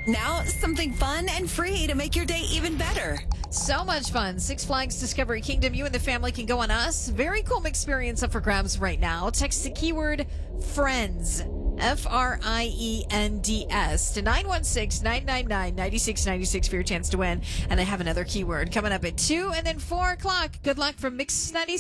Now, something fun and free to make your day even better. So much fun. Six Flags Discovery Kingdom. You and the family can go on us. Very cool experience up for grabs right now. Text the keyword FRIENDS. FRIENDS to 916-999-9696 for your chance to win. And I have another keyword coming up at 2 and then 4 o'clock. Good luck from Mix 96.